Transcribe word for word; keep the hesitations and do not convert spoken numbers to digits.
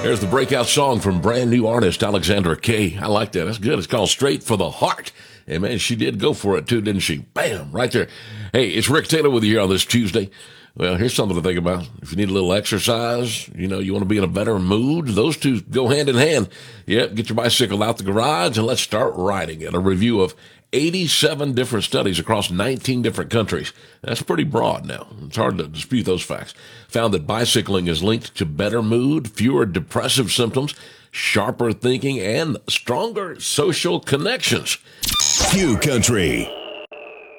There's the breakout song from brand new artist Alexandra Kay. I like that. That's good. It's called Straight for the Heart. And man, she did go for it too, didn't she? Bam, right there. Hey, it's Rick Taylor with you here on this Tuesday. Well, here's something to think about. If you need a little exercise, you know, you want to be in a better mood, those two go hand in hand. Yep, get your bicycle out the garage and let's start riding it. A review of eighty-seven different studies across nineteen different countries. That's pretty broad now. It's hard to dispute those facts. Found that bicycling is linked to better mood, fewer depressive symptoms, sharper thinking, and stronger social connections. Q Country.